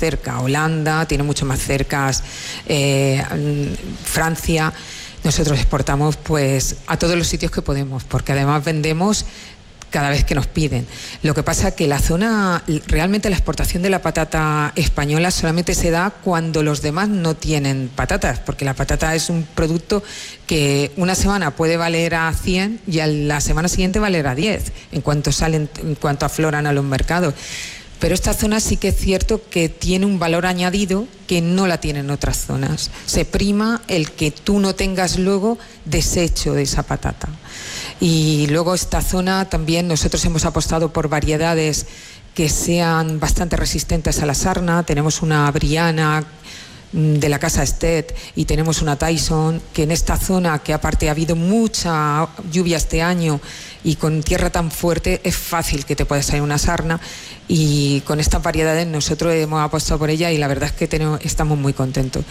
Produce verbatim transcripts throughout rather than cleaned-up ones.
cerca Holanda, tiene mucho más cerca eh, Francia. Nosotros exportamos pues a todos los sitios que podemos, porque además vendemos cada vez que nos piden. Lo que pasa es que la zona, realmente la exportación de la patata española solamente se da cuando los demás no tienen patatas, porque la patata es un producto que una semana puede valer a cien y a la semana siguiente valer a diez, en cuanto salen, en cuanto afloran a los mercados. Pero esta zona sí que es cierto que tiene un valor añadido que no la tienen otras zonas. Se prima el que tú no tengas luego desecho de esa patata. Y luego esta zona también nosotros hemos apostado por variedades que sean bastante resistentes a la sarna. Tenemos una Briana de la casa Estet y tenemos una Tyson, que en esta zona, que aparte ha habido mucha lluvia este año y con tierra tan fuerte, es fácil que te pueda salir una sarna, y con estas variedades nosotros hemos apostado por ella y la verdad es que tenemos, estamos muy contentos.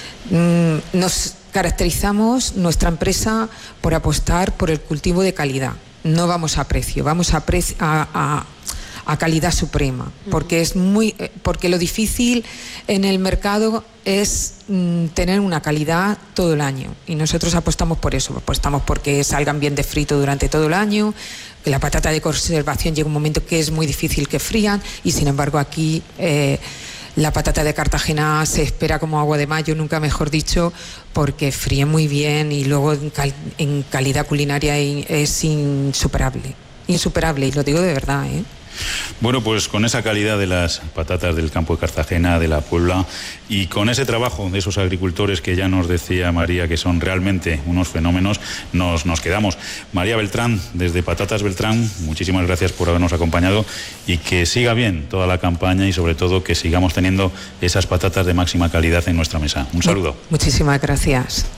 Nos caracterizamos, nuestra empresa, por apostar por el cultivo de calidad. No vamos a precio, vamos a, pre a, a a calidad suprema, porque es muy, porque lo difícil en el mercado es mm, tener una calidad todo el año, y nosotros apostamos por eso, apostamos porque salgan bien de frito durante todo el año, que la patata de conservación llega un momento que es muy difícil que frían, y sin embargo aquí eh, la patata de Cartagena se espera como agua de mayo, nunca mejor dicho, porque fríe muy bien y luego en, cal en calidad culinaria es insuperable, insuperable, y lo digo de verdad, ¿eh? Bueno, pues con esa calidad de las patatas del campo de Cartagena, de la Puebla, y con ese trabajo de esos agricultores que ya nos decía María que son realmente unos fenómenos, nos, nos quedamos. María Beltrán, desde Patatas Beltrán, muchísimas gracias por habernos acompañado, y que siga bien toda la campaña y sobre todo que sigamos teniendo esas patatas de máxima calidad en nuestra mesa. Un saludo. Muchísimas gracias.